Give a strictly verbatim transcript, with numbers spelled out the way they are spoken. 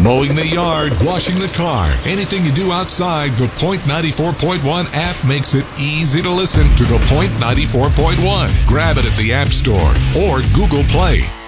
Mowing the yard, washing the car, anything you do outside, the Point ninety-four point one app makes it easy to listen to the Point ninety-four point one. Grab it at the App Store or Google Play.